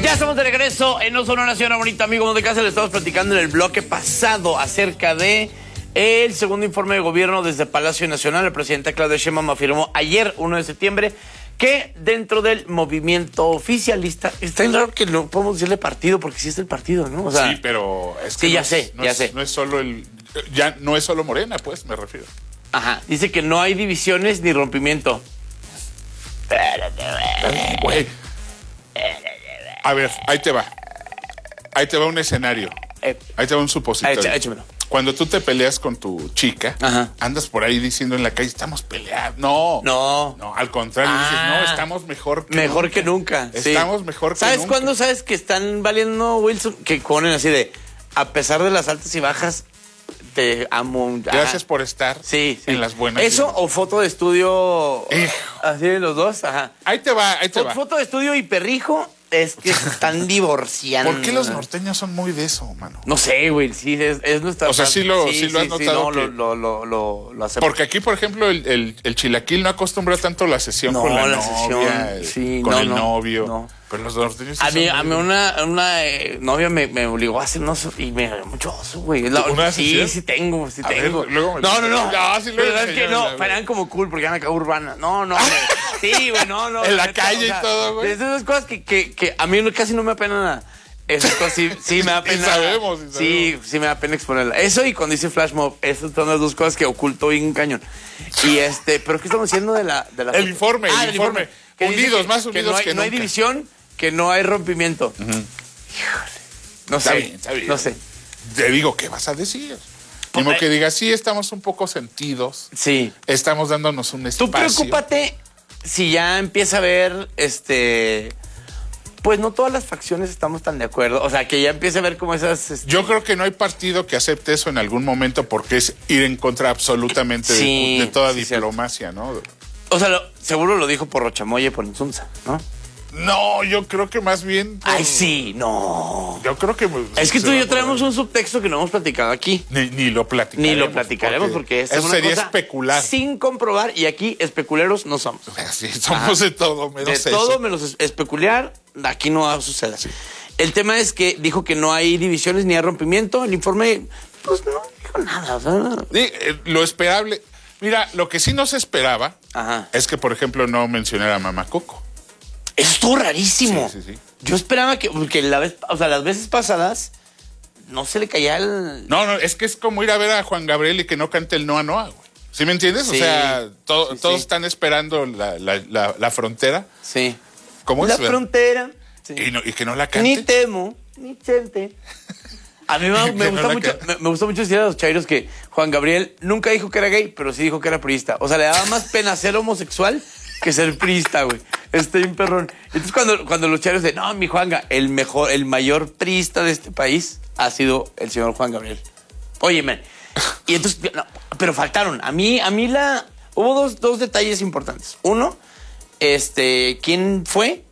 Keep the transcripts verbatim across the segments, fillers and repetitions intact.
Ya estamos de regreso en No Solo una Ciudad Bonita, amigos de casa. Le estamos platicando en el bloque pasado acerca de el segundo informe de gobierno desde Palacio Nacional. El presidente Claudia Sheinbaum afirmó ayer, primero de septiembre, que dentro del movimiento oficialista, está bien raro que no podemos decirle partido, porque sí es el partido, ¿no? O sea, sí, pero es que sí, ya no, sé, es, no ya es, sé. No es solo el, ya no es solo Morena, pues, me refiero. Ajá, dice que no hay divisiones ni rompimiento. Güey. A ver, ahí te va. Ahí te va un escenario. Ahí te va un supositorio. Éch- échamelo. Cuando tú te peleas con tu chica, Ajá. andas por ahí diciendo en la calle, estamos peleando. No. No. No, al contrario, Ah. dices, no, estamos mejor que Mejor nunca. que nunca. sí. Estamos mejor que ¿Sabes nunca. cuándo sabes que están valiendo, Wilson? Que ponen así de, a pesar de las altas y bajas, te amo. Gracias Ajá. por estar Sí, sí. en las buenas. Eso y- o foto de estudio. Hijo. Así de los dos, ajá. Ahí te va, ahí te Fo- va. Foto de estudio y perrijo es que se están divorciando. ¿Por qué los norteños son muy de eso, mano? No sé, güey, sí, es, es nuestra... O sea, sí lo- sí lo has notado no, que- lo, lo, lo, lo, lo hacemos. Porque aquí, por ejemplo, el, el, el chilaquil no acostumbra tanto la sesión No, con la, la novia, sesión, el- sí, con no, el no, novio. no. Pero los norteños sí A mí, son a mí muy- una, una eh, novia me, me obligó a hacer unos y me dio mucho oso, güey. La- ¿Una sí, sesión? sí tengo, sí A ver, tengo. luego me- no, no, no. No, sí, luego Pero es me que enseñas, no, a ver. paran como cool porque van acá urbana. No, no, güey. Sí, güey, no, no. En la neta, calle y todo, güey. de Esas cosas que, que, que a mí no- casi no me apena nada. Esas cosas sí, sí me da Y pena. sabemos, y Sí, sí me da pena exponerla. Eso y cuando dice flash mob, esas son las dos cosas que oculto bien cañón. Y este, pero ¿qué estamos diciendo de la... De la El informe, el del informe. Que dice Unidos, que- más que unidos no hay, que no hay nunca. división, que no hay rompimiento. Híjole. No Está sé, bien, está bien. no sé. Te digo, ¿qué vas a decir? Como que digas, sí, estamos un poco sentidos, Sí. estamos dándonos un espacio. Tú preocúpate si ya empieza a ver, este... Pues no todas las facciones estamos tan de acuerdo. O sea, que ya empiece a ver como esas... este, Yo creo que no hay partido que acepte eso en algún momento porque es ir en contra absolutamente de- Sí, de, toda sí, diplomacia, ¿no? O sea, lo- seguro lo dijo por Rochamoya y por Insunza, ¿no? No, yo creo que más bien... por- Ay, sí, no. Yo creo que... Es que se tú y va yo por traemos ahí. un subtexto que no hemos platicado aquí. Ni, ni lo platicaremos. Ni lo platicaremos porque, es eso una sería cosa especular. sin comprobar y aquí especuleros no somos. Sí, somos Ajá. de todo, menos De eso. todo menos es- especular, aquí no va a suceder. El tema es que dijo que no hay divisiones ni hay rompimiento. El informe, pues no dijo nada. O sea, no. Sí, eh, lo esperable... Mira, lo que sí no se esperaba Ajá. es que, por ejemplo, no mencionara a Mamá Coco. Eso estuvo rarísimo. Sí, sí, sí. Yo esperaba que, porque la vez, o sea, las veces pasadas no se le caía el... No, no, es que es como ir a ver a Juan Gabriel y que no cante el Noa Noa, güey. ¿Sí me entiendes? Sí, o sea, to- sí, todos sí. están esperando la, la, la, la frontera. Sí. ¿Cómo La es? frontera. Sí. Y, no- y que no la cante. Ni temo, ni chente. A mí me, me Que no gusta la mucho, cante. me, me gusta mucho decir a los chairos que Juan Gabriel nunca dijo que era gay, pero sí dijo que era priista. O sea, le daba más pena ser homosexual que ser priista, güey. Está bien perrón. Entonces cuando, cuando los chairos dicen, no, mi Juanga, el mejor, el mayor priista de este país ha sido el señor Juan Gabriel. Óyeme. Y entonces, no, pero faltaron. A mí, a mí la... Hubo dos, dos detalles importantes. Uno, este, ¿quién fue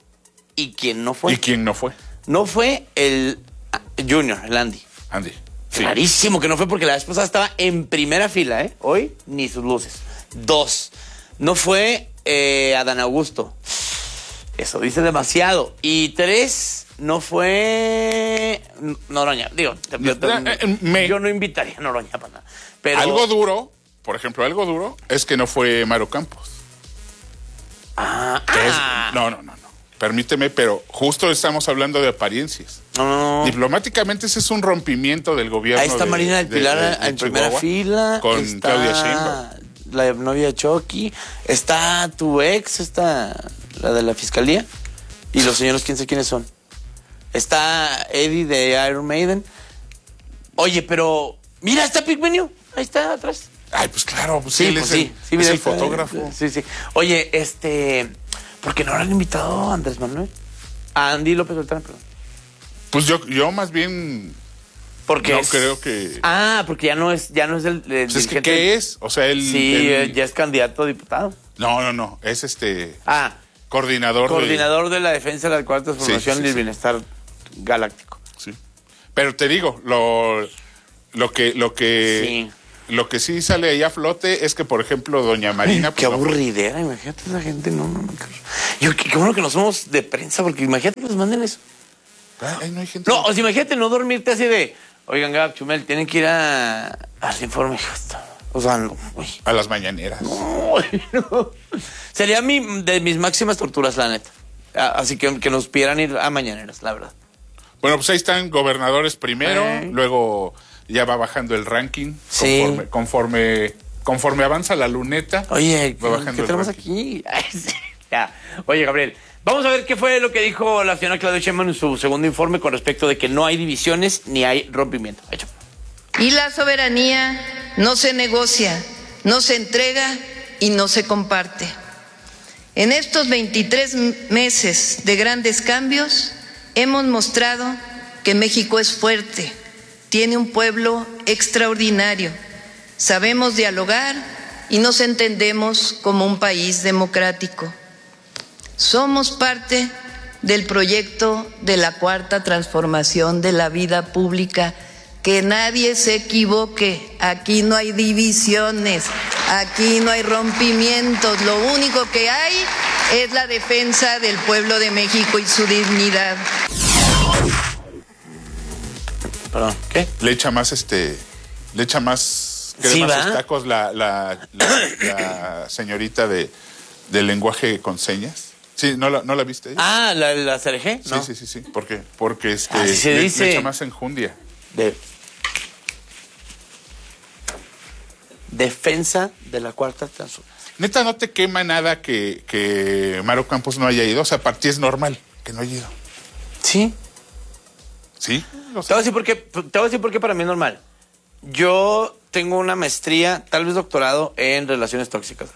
y quién no fue? ¿Y quién no fue? No fue el ah, Junior, el Andy. Andy. Sí. Clarísimo que no fue porque la vez pasada estaba en primera fila, ¿eh? Hoy ni sus luces. Dos, no fue eh, Adán Augusto. Eso dice demasiado. Y tres, no fue Noroña. Digo, te- yo, te- Eh, eh, me- yo no invitaría a Noroña para nada. Pero, Algo duro, por ejemplo, algo duro es que no fue Mario Campos. Ah, Que es- ah. no, no, no, no. Permíteme, pero justo estamos hablando de apariencias. No, no, no. Diplomáticamente ese es un rompimiento del gobierno. Ahí está de- Marina del de- Pilar de- de en primera Chihuahua fila. Con está Claudia Sheinbaum. la novia Chucky. Está tu ex, está la de la fiscalía. Y los señores, quién sé quiénes son. Está Eddie de Iron Maiden. Oye, pero mira, está Pigmenio. Ahí está atrás. Ay, pues claro, pues sí, él pues es el, sí, es mira, el ahí está. fotógrafo. Sí, sí. Oye, este... ¿por qué no lo han invitado a Andrés Manuel? A Andy López Beltrán, perdón. Pues yo, yo más bien Porque no es- creo que... Ah, porque ya no es, ya no es el, el Pues es que, dirigente. ¿qué es? O sea, él... Sí, él- eh, ya es candidato a diputado. No, no, no, es este... Ah, Coordinador, coordinador de la defensa de la cuarta transformación Sí, sí, y el sí. bienestar galáctico. de... Sí. Pero te digo, lo, lo que... Lo que Sí. Lo que sí sale ahí a flote es que, por ejemplo, doña Marina... Ay, qué pues, no- aburridera, imagínate esa gente, no, no, no. Yo, qué, qué bueno que no somos de prensa, porque imagínate que nos manden eso. Ay, no hay gente. No, o sea, imagínate no dormirte así de, oigan, Gab, Chumel, tienen que ir a al informe. O sea, no, uy. A las mañaneras. No, no. Sería mi, de mis máximas torturas, la neta. Así que que nos pidieran ir a mañaneras, la verdad. Bueno, pues ahí están gobernadores primero, eh. luego ya va bajando el ranking sí. conforme, conforme, conforme avanza la luneta. Oye, va bajando ¿qué tenemos aquí? Ya. Oye, Gabriel, vamos a ver qué fue lo que dijo la señora Claudia Sheinbaum en su segundo informe con respecto de que no hay divisiones ni hay rompimiento. Hecho. Y la soberanía no se negocia, no se entrega y no se comparte. En estos veintitrés meses de grandes cambios, hemos mostrado que México es fuerte, tiene un pueblo extraordinario, sabemos dialogar y nos entendemos como un país democrático. Somos parte del proyecto de la Cuarta Transformación de la vida pública. Que nadie se equivoque, aquí no hay divisiones, aquí no hay rompimientos, lo único que hay es la defensa del pueblo de México y su dignidad. Perdón, ¿qué? Le echa más este, le echa más crema a sus tacos la, la, la, la señorita de, de lenguaje con señas. Sí, ¿no la, no la viste? Ah, ¿la, la C R G? Sí, no. sí, sí, sí. ¿Por qué? Porque este, Así se le, dice. le echa más enjundia. De defensa de la Cuarta Transformación. Neta, ¿no te quema nada que, que Maru Campos no haya ido? O sea, para ti es normal que no haya ido. Sí. ¿Sí? O sea. Te voy a decir por qué, te voy a decir por qué para mí es normal. Yo tengo una maestría, tal vez doctorado, en relaciones tóxicas.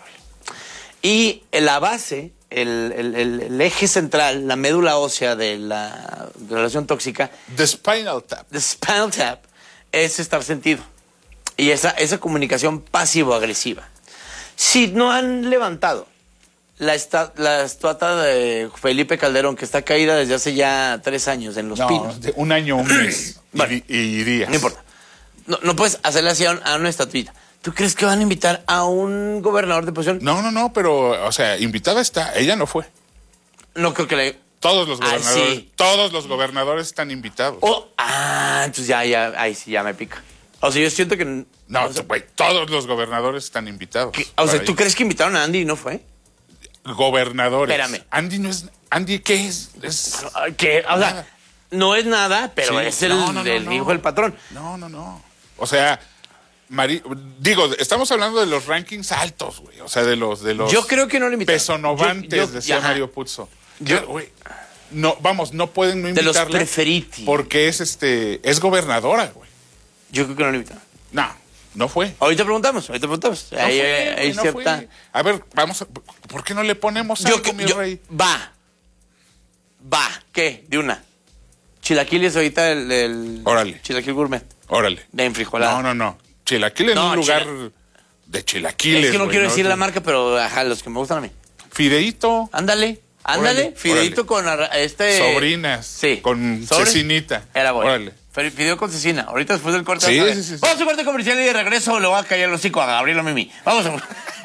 Y la base, el, el, el, el eje central, la médula ósea de la relación tóxica... The Spinal Tap. The Spinal Tap es estar sentido. Y esa, esa comunicación pasivo-agresiva. Si no han levantado la, esta, la estatua de Felipe Calderón, que está caída desde hace ya tres años en Los no, Pinos. De un año, un mes bueno, y, y días. No importa. No, no puedes hacerle así a, un, a una estatuita. ¿Tú crees que van a invitar a un gobernador de posición? No, no, no, pero, o sea, invitada está. Ella no fue. No creo que le... Todos los gobernadores, ah, sí. todos los gobernadores están invitados. Oh, ah, entonces ya, ya, ahí sí ya me pica. O sea, yo siento que... No, o sea, güey, todos los gobernadores están invitados. O sea, ¿tú crees que invitaron a Andy y no fue? Gobernadores. Espérame. Andy no es... Andy, ¿qué es? es... ¿Qué? O sea, nada. No es nada, pero sí. es el, no, no, no, el no. hijo del patrón. No, no, no. O sea... Mari, digo, estamos hablando de los rankings altos, güey. O sea, de los de los yo creo que no le invitaron. Pesonovantes, yo, yo, decía ajá. Mario Puzo. Yo, güey, no, vamos, no pueden no invitarla. De los preferitis. Porque es este, es gobernadora, güey. Yo creo que no le invitaron. No, no fue. Ahorita preguntamos, ahorita preguntamos. No ahí, fue, ahí, ahí no cierta... fue. A ver, vamos a, ¿por qué no le ponemos algo, yo, mi yo, rey? Va. Va. ¿Qué? De una. Chilaquiles ahorita el, el Órale. Chilaquil gourmet. Órale. De enfrijolada. No, no, no. Chilaquil en no, un lugar chila... de chilaquiles. Es que no wey, quiero ¿no? decir la marca, pero ajá, los que me gustan a mí. Fideíto. Ándale, ándale. Órale, Fideíto órale. con este... Sobrinas. Sí. Con ¿Sobre? cecinita. Era bueno. Órale. Fideo con cecina. Ahorita después del corte. Sí, a sí, sí, sí. Vamos a un corte comercial y de regreso le voy a callar el hocico a Gabriel Mimi. Vamos a...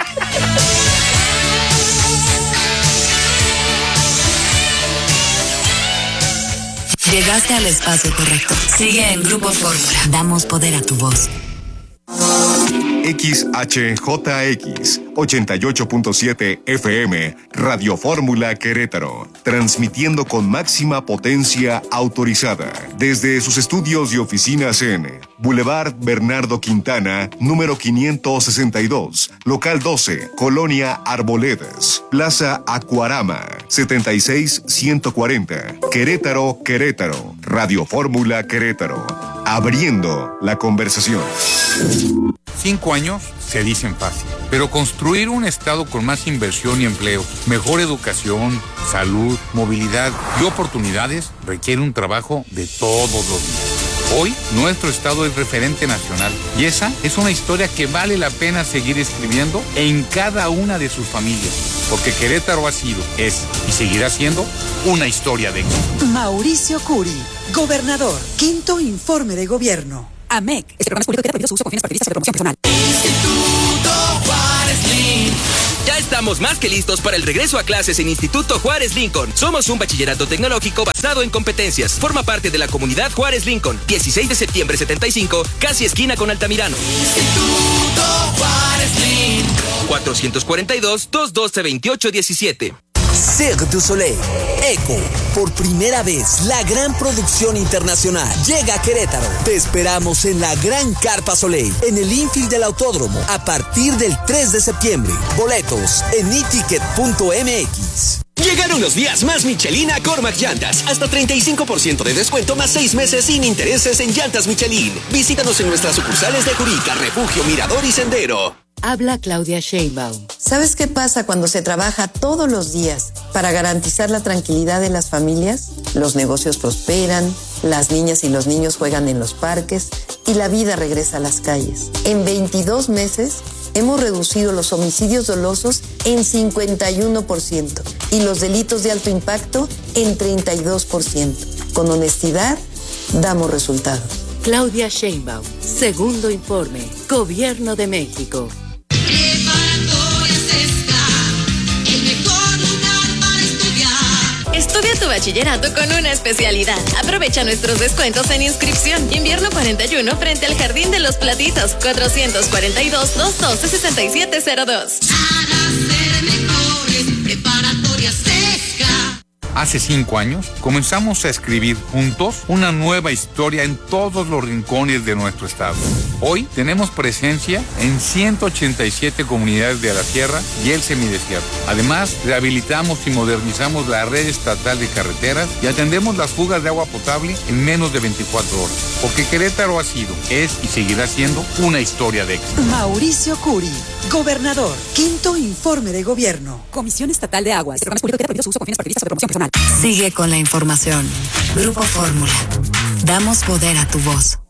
Llegaste al espacio correcto. Sigue en Grupo Fórmula. Damos poder a tu voz. X H J X ochenta y ocho punto siete F M Radio Fórmula Querétaro, transmitiendo con máxima potencia autorizada desde sus estudios y oficinas en Boulevard Bernardo Quintana, número quinientos sesenta y dos, local doce, Colonia Arboledas, Plaza Acuarama, setenta y seis ciento cuarenta, Querétaro, Querétaro. Radio Fórmula Querétaro, abriendo la conversación. Cinco años se dicen fácil, pero construir un estado con más inversión y empleo, mejor educación, salud, movilidad y oportunidades requiere un trabajo de todos los días. Hoy, nuestro estado es referente nacional y esa es una historia que vale la pena seguir escribiendo en cada una de sus familias, porque Querétaro ha sido, es y seguirá siendo una historia de éxito. Mauricio Curi, gobernador, quinto informe de gobierno. A M E C, este programa es público y queda prohibido su uso con fines partidistas y de promoción personal. Instituto Juárez Lin, ya estamos más que listos para el regreso a clases en Instituto Juárez Lincoln. Somos un bachillerato tecnológico basado en competencias. Forma parte de la comunidad Juárez Lincoln. dieciséis de septiembre setenta y cinco, casi esquina con Altamirano. Instituto Juárez Lincoln. cuatrocientos cuarenta y dos, doscientos doce, veintiocho diecisiete. Cirque du Soleil, Eco, por primera vez, la gran producción internacional llega a Querétaro. Te esperamos en la Gran Carpa Soleil, en el infield del Autódromo, a partir del tres de septiembre. Boletos en i ticket punto m x. Llegaron los días más Michelin a Cormac Llantas. Hasta treinta y cinco por ciento de descuento más seis meses sin intereses en llantas Michelin. Visítanos en nuestras sucursales de Jurica, Refugio, Mirador y Sendero. Habla Claudia Sheinbaum. ¿Sabes qué pasa cuando se trabaja todos los días para garantizar la tranquilidad de las familias? Los negocios prosperan, las niñas y los niños juegan en los parques y la vida regresa a las calles. En veintidós meses hemos reducido los homicidios dolosos en cincuenta y uno por ciento y los delitos de alto impacto en treinta y dos por ciento. Con honestidad, damos resultados. Claudia Sheinbaum, segundo informe, Gobierno de México. Estudia tu bachillerato con una especialidad. Aprovecha nuestros descuentos en inscripción. Invierno cuarenta y uno frente al Jardín de los Platitos. cuatrocientos cuarenta y dos, doscientos doce, sesenta y siete cero dos. Hace cinco años comenzamos a escribir juntos una nueva historia en todos los rincones de nuestro estado. Hoy tenemos presencia en ciento ochenta y siete comunidades de la sierra y el semidesierto. Además, rehabilitamos y modernizamos la red estatal de carreteras y atendemos las fugas de agua potable en menos de veinticuatro horas. Porque Querétaro ha sido, es y seguirá siendo una historia de éxito. Mauricio Curi, gobernador. Quinto informe de gobierno. Comisión Estatal de Aguas. Programas públicos prohibido su uso con fines partidistas o de promoción personal. Sigue con la información. Grupo Fórmula. Damos poder a tu voz.